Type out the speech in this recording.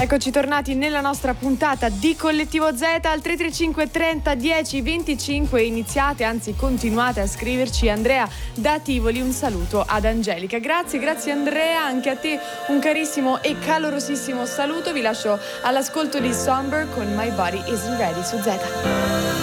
Eccoci tornati nella nostra puntata di Collettivo Z al 335 30 10 25. Iniziate, anzi continuate a scriverci. Andrea da Tivoli, un saluto ad Angelica. Grazie Andrea, anche a te un carissimo e calorosissimo saluto. Vi lascio all'ascolto di Somber con My Body Isn't Ready su Z.